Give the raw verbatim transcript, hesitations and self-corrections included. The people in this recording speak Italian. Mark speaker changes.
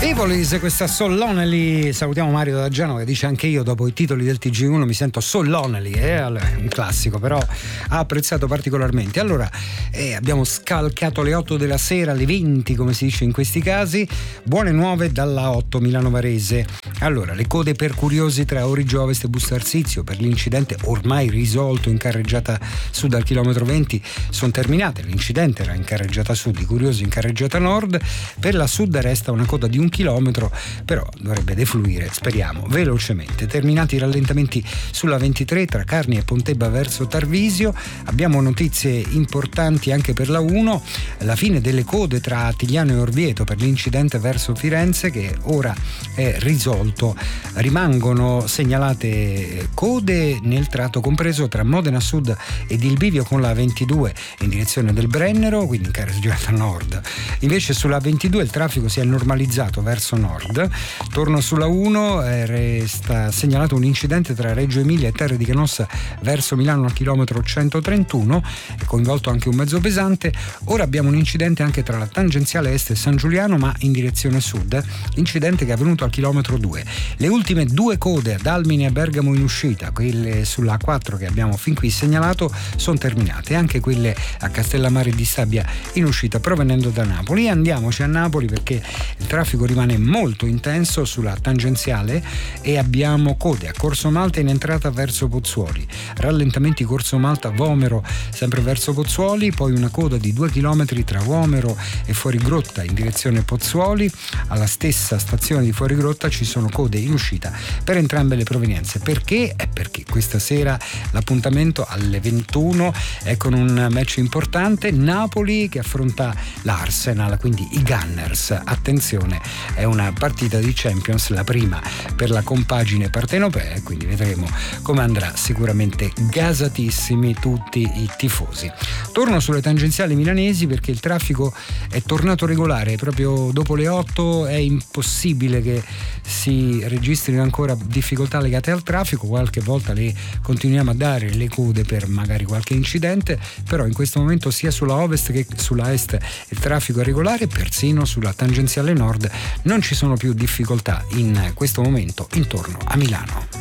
Speaker 1: Evolis, questa So Lonely. Salutiamo Mario da Genova che dice: anche io dopo i titoli del T G uno mi sento So Lonely, eh? Un classico, però ha apprezzato particolarmente. Allora eh, abbiamo scalcato le otto della sera, alle venti come si dice in questi casi. Buone nuove dalla otto Milano Varese. Allora, le code per curiosi tra Origio Ovest e Busto Arsizio per l'incidente ormai risolto in carreggiata sud al chilometro venti sono terminate. L'incidente era in carreggiata sud, i curiosi in carreggiata nord. Per la sud resta una coda di un chilometro, però dovrebbe defluire, speriamo, velocemente. Terminati i rallentamenti sulla ventitré tra Carni e Pontebba verso Tarvisio. Abbiamo notizie importanti anche per la uno, la fine delle code tra Attigliano e Orvieto per l'incidente verso Firenze che ora è risolto. Rimangono segnalate code nel tratto compreso tra Modena Sud ed il bivio con la ventidue in direzione del Brennero, quindi in carreggiata nord. Invece sulla ventidue il traffico si è normalizzato verso nord. Torno sulla uno, eh, resta segnalato un incidente tra Reggio Emilia e Terre di Canossa verso Milano al chilometro centotrentuno, è coinvolto anche un mezzo pesante. Ora abbiamo un incidente anche tra la tangenziale est e San Giuliano ma in direzione sud, incidente che è avvenuto al chilometro due. Le ultime due code ad Almine e Bergamo in uscita, quelle sulla A quattro che abbiamo fin qui segnalato, sono terminate, anche quelle a Castellammare di Stabia in uscita provenendo da Napoli. Andiamoci a Napoli perché il traffico rimane molto intenso sulla tangenziale e abbiamo code a Corso Malta in entrata verso Pozzuoli, rallentamenti Corso Malta Vomero sempre verso Pozzuoli, poi una coda di due chilometri tra Vomero e Fuorigrotta in direzione Pozzuoli. Alla stessa stazione di Fuorigrotta ci sono code in uscita per entrambe le provenienze. Perché? È perché questa sera l'appuntamento alle ventuno è con un match importante, Napoli che affronta l'Arsenal, quindi i Gunners. Attenzione, è una partita di Champions, la prima per la compagine partenopea, quindi vedremo come andrà. Sicuramente gasatissimi tutti i tifosi. Torno sulle tangenziali milanesi perché il traffico è tornato regolare. Proprio dopo le otto è impossibile che si registrino ancora difficoltà legate al traffico. Qualche volta le continuiamo a dare le code per magari qualche incidente, però in questo momento sia sulla ovest che sulla est il traffico è regolare, persino sulla tangenziale nord non ci sono più difficoltà in questo momento intorno a Milano.